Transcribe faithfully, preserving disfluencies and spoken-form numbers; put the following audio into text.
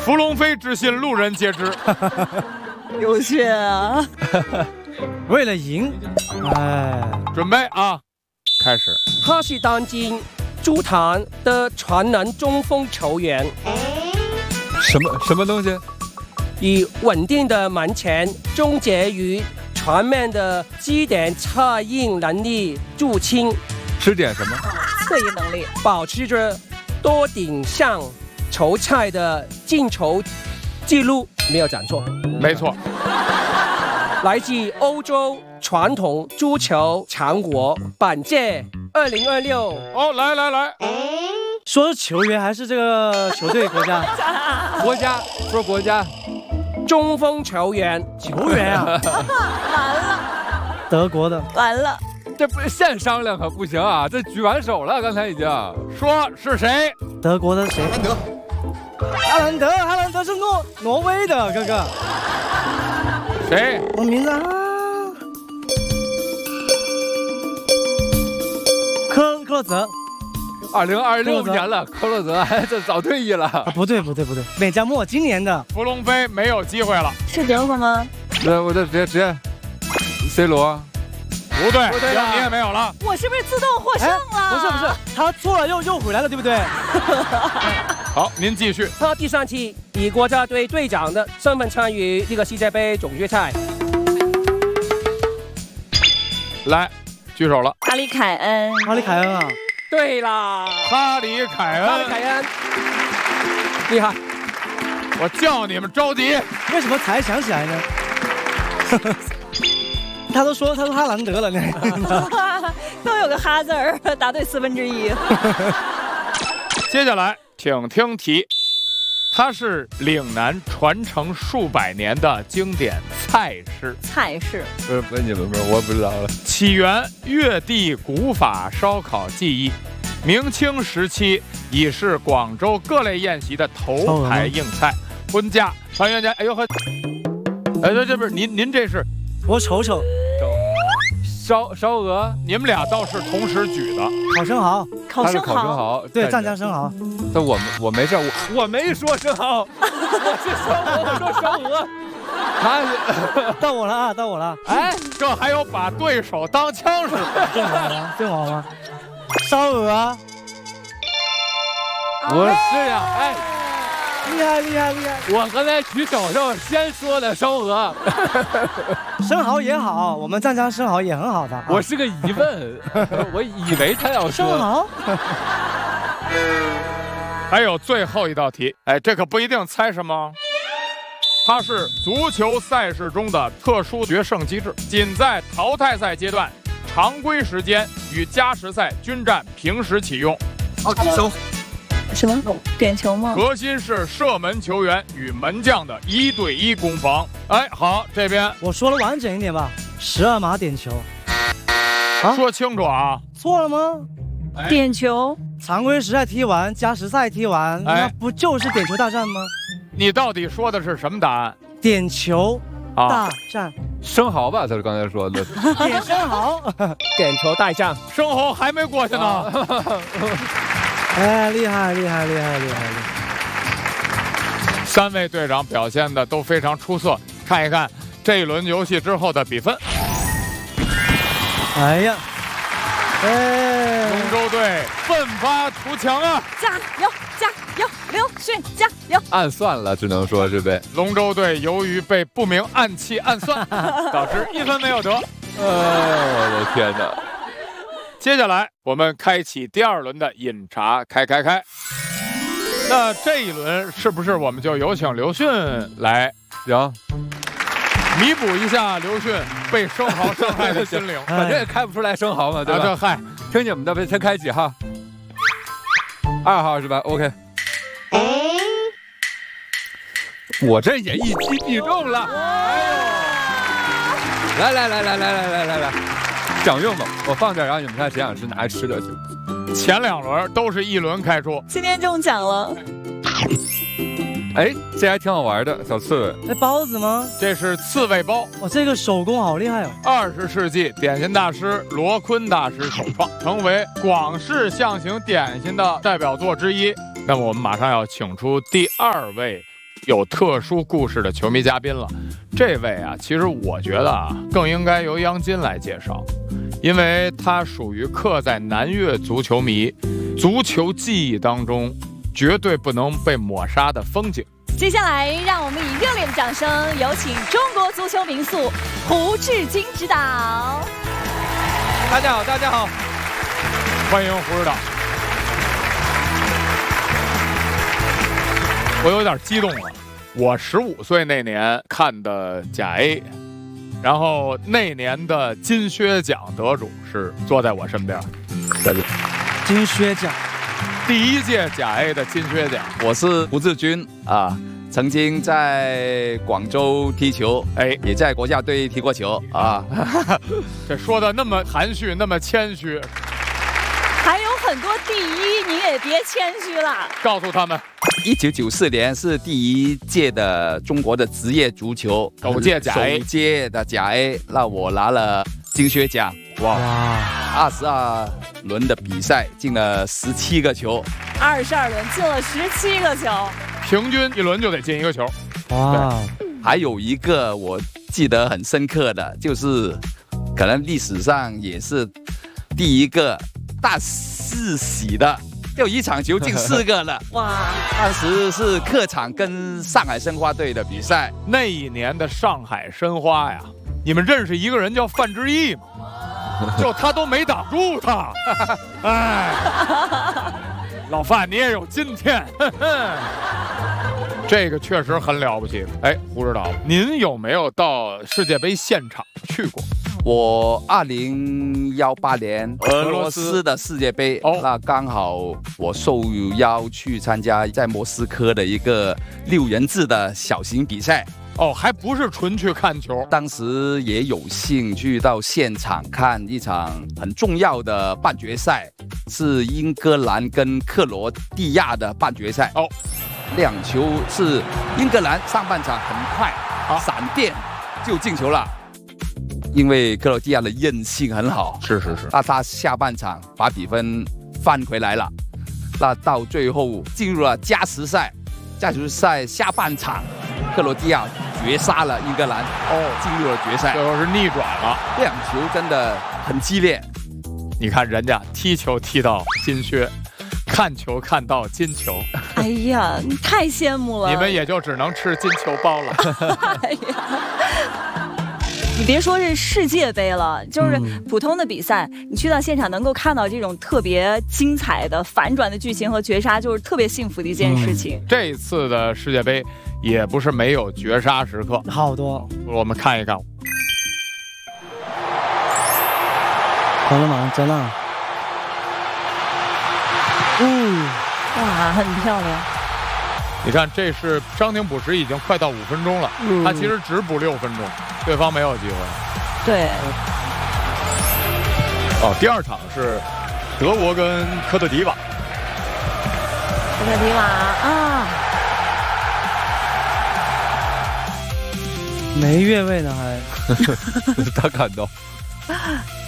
伏龙飞之心，路人皆知。 有血啊！ 为了赢，哎， 准备啊，开始。 他是当今足坛的传能中锋球员， 什么什么东西？ 以稳定的门前终结于全面的基点策应能力入侵， 是点什么？ 侧翼能力， 保持着多顶上球赛的进球记录，没有讲错， 没错。 来自欧洲传统足球强国，本届二零二六。 哦，来来来， 说是球员还是这个球队国家？ 国家，说国家。 中锋球员， 球员啊， 完了， 德国的， 完了， 这不现商量可不行啊！这举完手了，刚才已经说是谁？ 德国的谁？ 兰德， 哈兰德，哈兰德是挪挪威的哥哥。 谁？ 我名字啊，科克洛泽。 二零二六年了，科洛泽还这早退役了。 啊，不对不对不对，美加莫今年的。 伏龙飞没有机会了。 是德国吗？ 那我这直接直接 C 罗。 不对， 不对行，你也没有了。 我是不是自动获胜了？ 不是不是，他错了又又回来了，对不对？ 好，您继续。 他第三期以国家队队长的身份参与这个世界杯总决赛。 来，举手了。 阿里凯恩， 哈里凯恩啊， 对啦， 哈里凯恩， 哈里凯恩，厉害！ 我叫你们着急。 为什么才想起来呢？他都说他说哈兰德了呢。 都有个哈字儿，答对四分之一。 接下来，请听题。它是岭南传承数百年的经典菜式。 菜式， 不是不是你们不是我不知道了。 起源粤地古法烧烤技艺，明清时期已是广州各类宴席的头牌硬菜。婚嫁、团圆家，哎呦呵，哎这这不是您您这是我瞅瞅， 烧烧鹅， 你们俩倒是同时举的。 烤生蚝， 他是烤生蚝， 烤生蚝， 对，湛江生蚝。 但我我没事，我我没说生蚝，我是烧鹅，我说烧鹅。他到我了啊，到我了。 哎，这还有把对手当枪使的。 正好吗？正好吗？烧鹅啊， 我是呀，哎， 厉害厉害厉害！ 我刚才举手时候先说的烧鹅， 生蚝也好，我们湛江生蚝也很好的。 我是个疑问，我以为他要说生蚝。 还有最后一道题，哎，这可不一定猜什么。它是足球赛事中的特殊决胜机制，仅在淘汰赛阶段，常规时间与加时赛均占平时启用。 好，手什么点球吗？ 核心是射门球员与门将的一对一攻防。哎，好，这边我说的完整一点吧，十二码点球。 啊，说清楚啊！ 错了吗？ 点球， 常规时赛踢完，加时赛踢完， 哎那不就是点球大战吗？ 你到底说的是什么答案？ 点球啊大战， 生蚝吧？他是刚才说的。 点生蚝。 点球大战， 生蚝还没过去呢。 啊哎，厉害厉害厉害厉害厉害！ 三位队长表现的都非常出色，看一看这一轮游戏之后的比分。 哎呀，哎， 龙舟队奋发图强啊！ 加油加油，刘迅加油！ 暗算了，只能说是呗。 龙舟队由于被不明暗器暗算，导致一分没有得。 哎，我的天哪！ 接下来我们开启第二轮的饮茶开开开。那这一轮是不是我们就有请刘迅来行， 弥补一下刘迅被生蚝伤害的心灵？ 反正也开不出来生蚝嘛，对吧？ 啊，这嗨， 听你们的呗，先开几号？二号是吧 ？OK。我这也一击必中了！哎呦！来来来来来来来来来，享用吧，我放这儿，然后你们看谁想吃拿吃的去。 前两轮都是一轮开出， 今天中奖了， 哎，这还挺好玩的，小刺猬。 那包子吗？ 这是刺猬包， 哇，这个手工好厉害哦！ 二十世纪点心大师罗坤大师首创，成为广式象形点心的代表作之一。那么我们马上要请出第二位有特殊故事的球迷嘉宾了。这位啊，其实我觉得啊，更应该由杨金来介绍，因为他属于刻在南越足球迷足球记忆当中绝对不能被抹杀的风景。 接下来，让我们以热烈的掌声，有请中国足球名宿胡志金指导。 大家好，大家好， 欢迎胡指导。我有点激动了，我十五岁那年看的甲 A， 然后那年的金靴奖得主是坐在我身边。 金靴奖。 第一届甲 A 的金靴奖， 我是胡志军啊，曾经在广州踢球，哎，也在国家队踢过球啊。 这说的那么含蓄，那么谦虚， 还有很多第一，你也别谦虚了。 告诉他们， 一九九四年是第一届的中国的职业足球首届甲 A， 首届的甲 A， 那我拿了金靴奖。哇，二十二轮的比赛进了十七个球， 二十二轮进了十七个球， 平均一轮就得进一个球。 哇， 还有一个我记得很深刻的，就是可能历史上也是第一个大四喜的，就一场球进四个了。哇！当时是客场跟上海申花队的比赛， 那一年的上海申花呀，你们认识一个人叫范志毅吗？就他都没挡住他，哎，老范你也有今天，呵呵，这个确实很了不起。哎，胡指导，您有没有到世界杯现场去过？ 我二零幺八年俄罗斯的世界杯，哦，那刚好我受邀去参加在莫斯科的一个六人制的小型比赛。 哦，还不是纯去看球， 当时也有幸去到现场看一场很重要的半决赛，是英格兰跟克罗地亚的半决赛。哦，两球是英格兰上半场很快，啊，闪电就进球了，因为克罗地亚的韧性很好， 是是是， 那他下半场把比分翻回来了，那到最后进入了加时赛，加时赛下半场，克罗地亚绝杀了英格兰，哦，进入了决赛， 最后是逆转了。 两球真的很激烈。 你看人家踢球踢到金靴，看球看到金球。 哎呀，你太羡慕了。 你们也就只能吃金球包了。 哎呀，你别说是世界杯了，就是普通的比赛，嗯，你去到现场能够看到这种特别精彩的反转的剧情和绝杀，就是特别幸福的一件事情。 嗯，这次的世界杯也不是没有绝杀时刻， 好多， 我们看一看。 好了吗？真浪。 嗯，哇，很漂亮。 你看，这是伤停补时，已经快到五分钟了，嗯，他其实只补六分钟，对方没有机会。 对。 哦，第二场是德国跟科特迪瓦。 科特迪瓦啊， 没越位呢还， 他感动。